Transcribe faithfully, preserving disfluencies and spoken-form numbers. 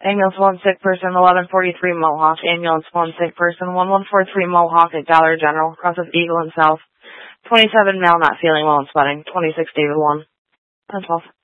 Ambulance one sick person, eleven forty-three Mohawk. Ambulance one sick person, one one four three Mohawk at Dollar General, crosses Eagle and South. twenty-seven male not feeling well and sweating. twenty-six David one. That's all.